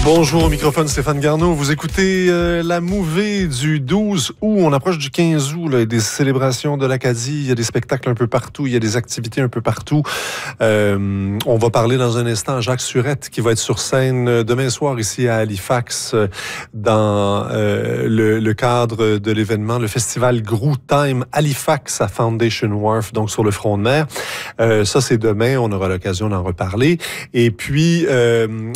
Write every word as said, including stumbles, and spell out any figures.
Bonjour, au microphone Stéphane Garneau. Vous écoutez euh, la mouvée du douze août. On approche du quinze août. Là, il y a des célébrations de l'Acadie. Il y a des spectacles un peu partout. Il y a des activités un peu partout. Euh, on va parler dans un instant à Jacques Surette qui va être sur scène demain soir ici à Halifax dans euh, le, le cadre de l'événement, le festival Groo Time Halifax à Foundation Wharf, donc sur le front de mer. Euh, ça, c'est demain. On aura l'occasion d'en reparler. Et puis, euh,